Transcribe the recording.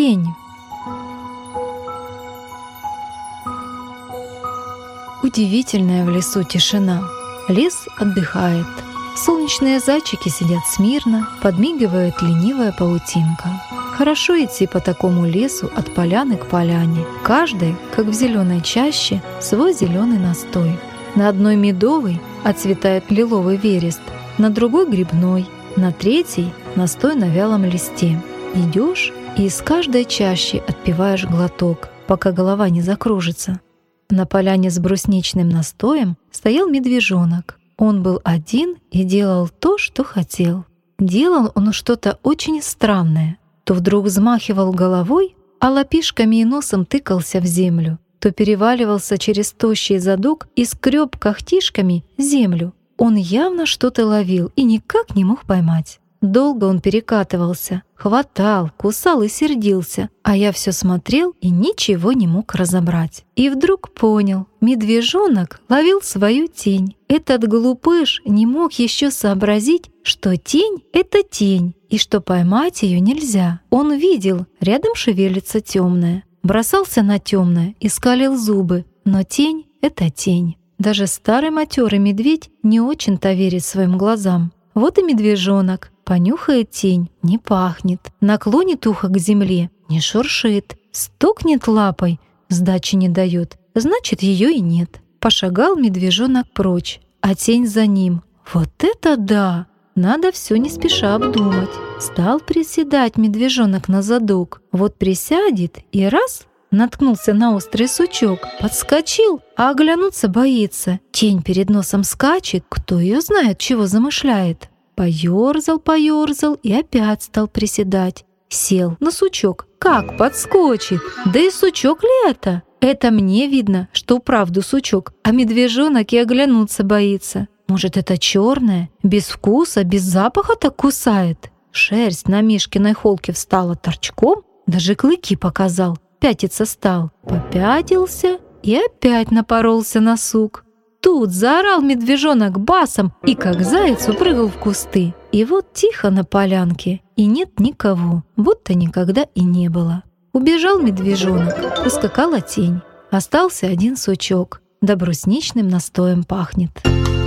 тень. Удивительная в лесу тишина. Лес отдыхает. Солнечные зайчики сидят смирно, подмигивает ленивая паутинка. Хорошо идти по такому лесу от поляны к поляне. Каждой, как в зеленой чаще, свой зеленый настой. На одной медовый отцветает лиловый вереск, на другой грибной, на третий настой на вялом листе. Идешь и из каждой чащи отпиваешь глоток, пока голова не закружится. На поляне с брусничным настоем стоял медвежонок. Он был один и делал то, что хотел. Делал он что-то очень странное. То вдруг взмахивал головой, а лапишками и носом тыкался в землю, то переваливался через тощий задок и скреб когтишками землю. Он явно что-то ловил и никак не мог поймать. Долго он перекатывался, хватал, кусал и сердился, а я все смотрел и ничего не мог разобрать. И вдруг понял, медвежонок ловил свою тень. Этот глупыш не мог еще сообразить, что тень — это тень, и что поймать ее нельзя. Он видел, рядом шевелится темное, бросался на темное и скалил зубы, но тень — это тень. Даже старый матерый медведь не очень-то верит своим глазам. Вот и медвежонок. Понюхает тень — не пахнет, наклонит ухо к земле — не шуршит, стукнет лапой — сдачи не дает, значит, ее и нет. Пошагал медвежонок прочь, а тень за ним. Вот это да! Надо все не спеша обдумать. Стал приседать медвежонок на задок. Вот присядет и раз — наткнулся на острый сучок, подскочил, а оглянуться боится. Тень перед носом скачет, кто ее знает, чего замышляет. Поёрзал и опять стал приседать. Сел на сучок. Как подскочит? Да и сучок ли это? Это мне видно, что вправду сучок, а медвежонок и оглянуться боится. Может, это черное, без вкуса, без запаха так кусает? Шерсть на Мишкиной холке встала торчком, даже клыки показал, пятиться стал. Попятился и опять напоролся на сук. Тут заорал медвежонок басом и как заяц упрыгал в кусты. И вот тихо на полянке, и нет никого, будто никогда и не было. Убежал медвежонок, ускакала тень. Остался один сучок, да брусничным настоем пахнет.